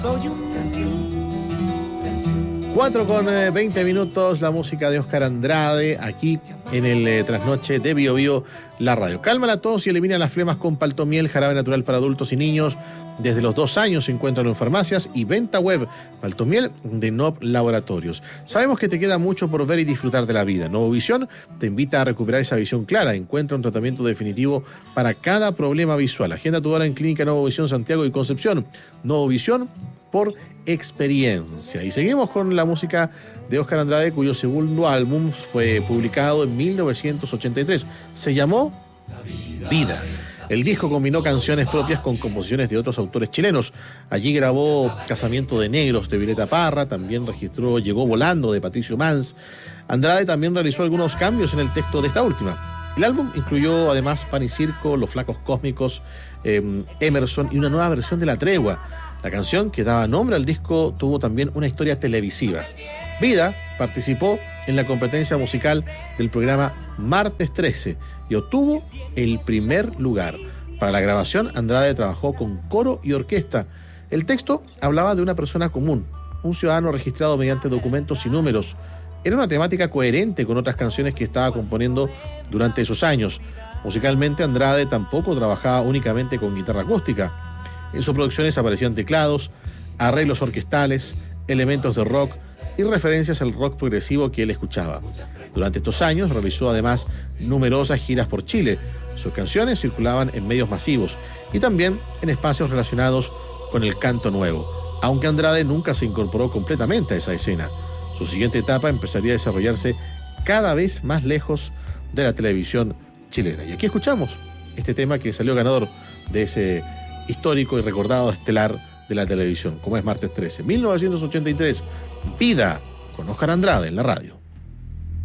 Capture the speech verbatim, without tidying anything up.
cuatro con veinte minutos, la música de Óscar Andrade, aquí en el eh, Trasnoche de Bio Bio, la radio. Calma la tos y elimina las flemas con Paltomiel, jarabe natural para adultos y niños. Desde los dos años se encuentran en farmacias y venta web. Paltomiel de N O V Laboratorios. Sabemos que te queda mucho por ver y disfrutar de la vida. Novovisión te invita a recuperar esa visión clara. Encuentra un tratamiento definitivo para cada problema visual. Agenda tu hora en Clínica Novovisión Santiago y Concepción. Novovisión por experiencia. Y seguimos con la música de Óscar Andrade, cuyo segundo álbum fue publicado en mil novecientos ochenta y tres. Se llamó Vida. El disco combinó canciones propias con composiciones de otros autores chilenos. Allí grabó Casamiento de Negros de Violeta Parra, también registró Llegó Volando de Patricio Mans. Andrade también realizó algunos cambios en el texto de esta última. El álbum incluyó además Pan y Circo, Los Flacos Cósmicos, eh, Emerson y una nueva versión de La Tregua. La canción que daba nombre al disco tuvo también una historia televisiva. Vida participó en la competencia musical del programa Martes trece y obtuvo el primer lugar. Para la grabación, Andrade trabajó con coro y orquesta. El texto hablaba de una persona común, un ciudadano registrado mediante documentos y números. Era una temática coherente con otras canciones que estaba componiendo durante esos años. Musicalmente, Andrade tampoco trabajaba únicamente con guitarra acústica. En sus producciones aparecían teclados, arreglos orquestales, elementos de rock y referencias al rock progresivo que él escuchaba. Durante estos años realizó además numerosas giras por Chile. Sus canciones circulaban en medios masivos y también en espacios relacionados con el canto nuevo, aunque Andrade nunca se incorporó completamente a esa escena. Su siguiente etapa empezaría a desarrollarse cada vez más lejos de la televisión chilena. Y aquí escuchamos este tema que salió ganador de ese histórico y recordado estelar de la televisión, como es Martes trece, mil novecientos ochenta y tres, Vida, con Óscar Andrade en la radio.